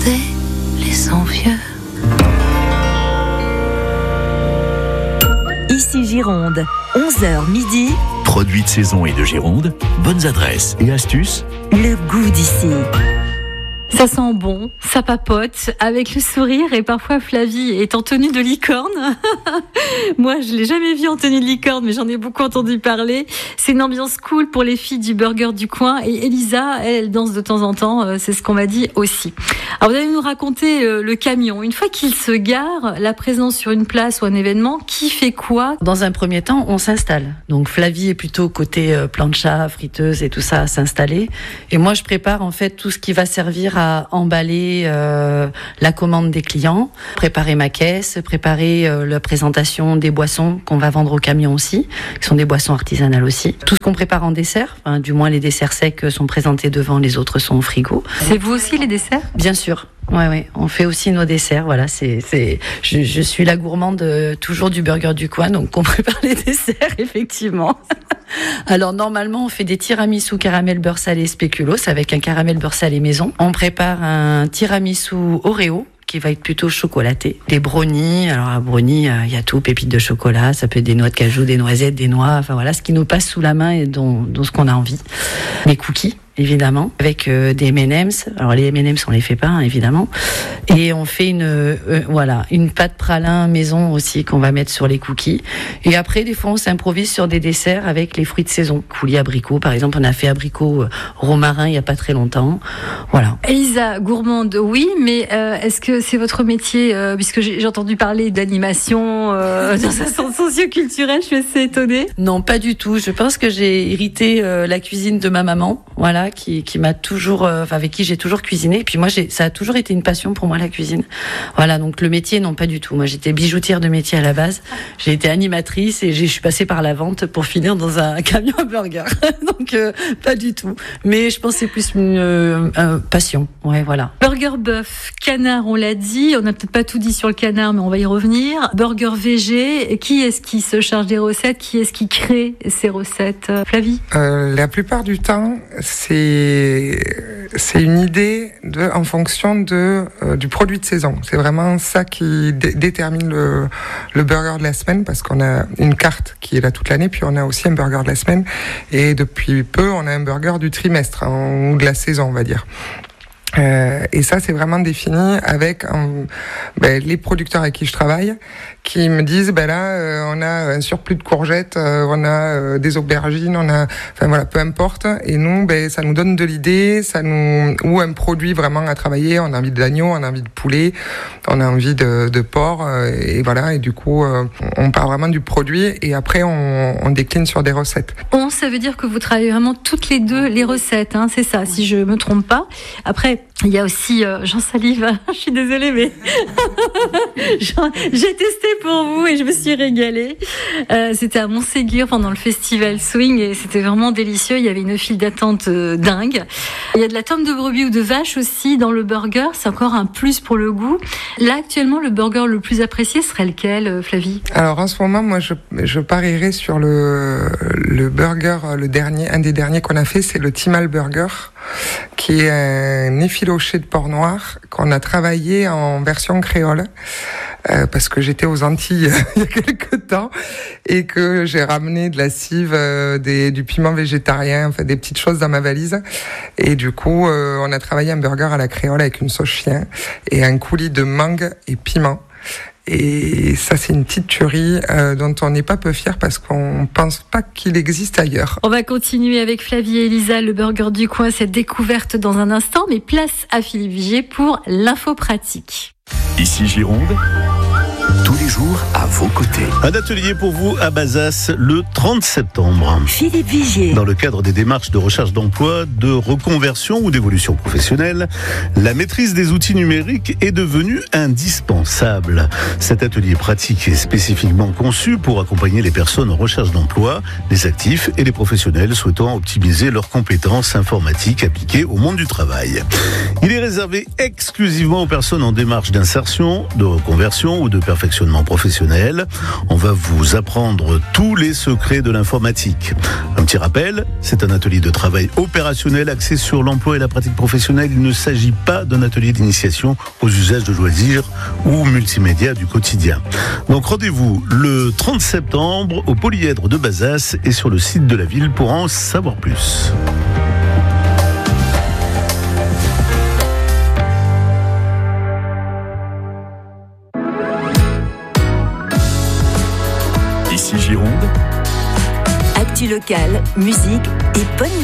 regarder les envieux. Ici Gironde, 11h midi. Produits de saison et de Gironde, bonnes adresses et astuces. Le goût d'ici. Ça sent bon, ça papote, avec le sourire, et parfois Flavie est en tenue de licorne. Moi, je l'ai jamais vue en tenue de licorne, mais j'en ai beaucoup entendu parler. C'est une ambiance cool pour les filles du burger du coin, et Elisa, elle danse de temps en temps, c'est ce qu'on m'a dit aussi. Alors vous allez nous raconter le camion. Une fois qu'il se gare, la présence sur une place ou un événement, qui fait quoi ? Dans un premier temps, on s'installe. Donc Flavie est plutôt côté plancha, friteuse et tout ça à s'installer. Et moi, je prépare en fait tout ce qui va servir à emballer la commande des clients, préparer ma caisse, préparer la présentation des boissons qu'on va vendre au camion aussi, qui sont des boissons artisanales aussi. Tout ce qu'on prépare en dessert, du moins les desserts secs sont présentés devant, les autres sont au frigo. C'est vous aussi les desserts ? Bien sûr. Ouais, on fait aussi nos desserts. Voilà, je suis la gourmande toujours du burger du coin, donc on prépare les desserts effectivement. Alors normalement, on fait des tiramisu caramel beurre salé spéculoos avec un caramel beurre salé maison. On prépare un tiramisu Oreo qui va être plutôt chocolaté. Des brownies, alors à brownies, il y a tout, pépites de chocolat, ça peut être des noix de cajou, des noisettes, des noix, enfin voilà, ce qui nous passe sous la main et dont ce qu'on a envie. Les cookies, évidemment, avec des M&M's. Alors les M&M's, on les fait pas, hein, évidemment. Et on fait une pâte pralin maison aussi qu'on va mettre sur les cookies. Et après, des fois, on s'improvise sur des desserts avec les fruits de saison. Coulis abricot, par exemple, on a fait abricot romarin il y a pas très longtemps. Voilà. Elisa, gourmande, oui, mais est-ce que c'est votre métier, puisque j'ai entendu parler d'animation dans un sens socioculturel, je suis assez étonnée. Non, pas du tout. Je pense que j'ai hérité la cuisine de ma maman, voilà, qui m'a toujours, avec qui j'ai toujours cuisiné. Et puis moi, ça a toujours été une passion pour moi, la cuisine. Voilà, donc le métier, non, pas du tout. Moi, j'étais bijoutière de métier à la base. J'ai été animatrice et je suis passée par la vente pour finir dans un camion à burger. Donc, pas du tout. Mais je pense que c'est plus une passion. Ouais, voilà. Burger bœuf, canard, on l'a dit. On n'a peut-être pas tout dit sur le canard, mais on va y revenir. Burger VG, qui est-ce qui se charge des recettes ? Qui est-ce qui crée ces recettes ? Flavie ? La plupart du temps, c'est une idée en fonction du produit de saison. C'est vraiment ça qui détermine le burger de la semaine, parce qu'on a une carte qui est là toute l'année, puis on a aussi un burger de la semaine, et depuis peu, on a un burger du trimestre, ou de la saison, on va dire. Et ça, c'est vraiment défini avec les producteurs avec qui je travaille, qui me disent là on a un surplus de courgettes, on a des aubergines, peu importe. Et nous, ça nous donne de l'idée, ou un produit vraiment à travailler. On a envie d'agneau, on a envie de poulet, on a envie de porc, et voilà. Et du coup, on part vraiment du produit, et après on décline sur des recettes. Ça veut dire que vous travaillez vraiment toutes les deux les recettes, hein, c'est ça, si je me trompe pas. Après, il y a aussi, j'en salive, je suis désolée, mais j'ai testé pour vous et je me suis régalée. C'était à Montségur pendant le festival Swing et c'était vraiment délicieux. Il y avait une file d'attente dingue. Il y a de la tome de brebis ou de vache aussi dans le burger. C'est encore un plus pour le goût. Là, actuellement, le burger le plus apprécié serait lequel, Flavie ? Alors, en ce moment, moi, je parierais sur le burger, un des derniers qu'on a fait, c'est le Timal Burger, qui est un effiloché de porc noir qu'on a travaillé en version créole, parce que j'étais aux Antilles il y a quelques temps et que j'ai ramené de la cive, du piment végétarien, des petites choses dans ma valise. Et du coup, on a travaillé un burger à la créole avec une sauce chien et un coulis de mangue et piment. Et ça, c'est une petite tuerie dont on n'est pas peu fier parce qu'on pense pas qu'il existe ailleurs. On va continuer avec Flavie et Elisa, le burger du coin, cette découverte dans un instant, mais place à Philippe Vigier pour l'info pratique. Ici Gironde, tous les jours à vos côtés. Un atelier pour vous à Bazas le 30 septembre. Philippe Vigier. Dans le cadre des démarches de recherche d'emploi, de reconversion ou d'évolution professionnelle, la maîtrise des outils numériques est devenue indispensable. Cet atelier pratique est spécifiquement conçu pour accompagner les personnes en recherche d'emploi, les actifs et les professionnels souhaitant optimiser leurs compétences informatiques appliquées au monde du travail. Il est réservé exclusivement aux personnes en démarche d'insertion, de reconversion ou de perfectionnement perfectionnement professionnel. On va vous apprendre tous les secrets de l'informatique. Un petit rappel, c'est un atelier de travail opérationnel axé sur l'emploi et la pratique professionnelle. Il ne s'agit pas d'un atelier d'initiation aux usages de loisirs ou multimédia du quotidien. Donc rendez-vous le 30 septembre au Polyèdre de Bazas et sur le site de la ville pour en savoir plus. Ici Gironde. Actu locale, musique et bonne